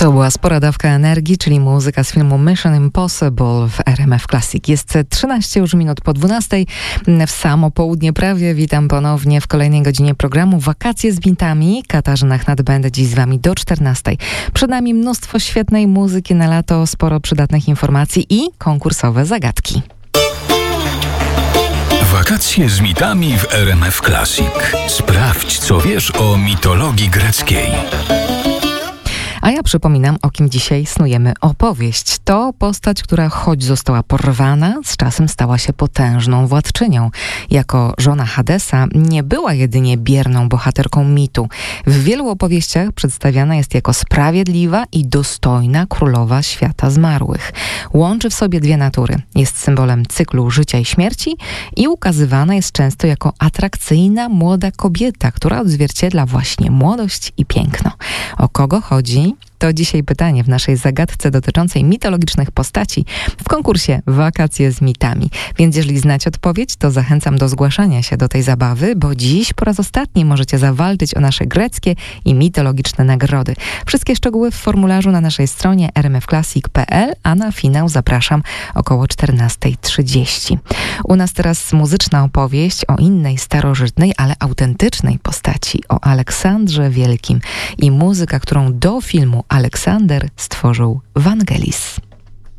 To była spora dawka energii, czyli muzyka z filmu Mission Impossible w RMF Classic. Jest 13 już minut po 12. W samo południe prawie. Witam ponownie w kolejnej godzinie programu Wakacje z Bintami. Katarzyna Chnat będę dziś z wami do 14. Przed nami mnóstwo świetnej muzyki na lato, sporo przydatnych informacji i konkursowe zagadki. Wakacje z mitami w RMF Classic. Sprawdź, co wiesz o mitologii greckiej. A ja przypominam, o kim dzisiaj snujemy opowieść. To postać, która choć została porwana, z czasem stała się potężną władczynią. Jako żona Hadesa nie była jedynie bierną bohaterką mitu. W wielu opowieściach przedstawiana jest jako sprawiedliwa i dostojna królowa świata zmarłych. Łączy w sobie dwie natury. Jest symbolem cyklu życia i śmierci i ukazywana jest często jako atrakcyjna, młoda kobieta, która odzwierciedla właśnie młodość i piękno. O kogo chodzi? To dzisiaj pytanie w naszej zagadce dotyczącej mitologicznych postaci w konkursie Wakacje z mitami. Więc jeżeli znacie odpowiedź, to zachęcam do zgłaszania się do tej zabawy, bo dziś po raz ostatni możecie zawalczyć o nasze greckie i mitologiczne nagrody. Wszystkie szczegóły w formularzu na naszej stronie rmfclassic.pl, a na finał zapraszam około 14:30. U nas teraz muzyczna opowieść o innej starożytnej, ale autentycznej postaci, o Aleksandrze Wielkim i muzyka, którą do filmu Aleksander stworzył Vangelis.